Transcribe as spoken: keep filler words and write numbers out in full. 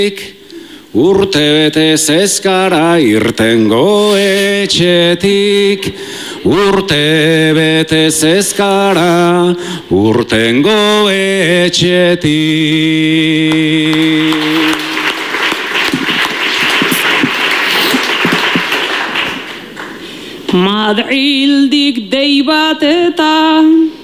Urte betez ez gara irtengo etxetik, urte betez ez gara urtengo etxetik. Madrildik dei bat eta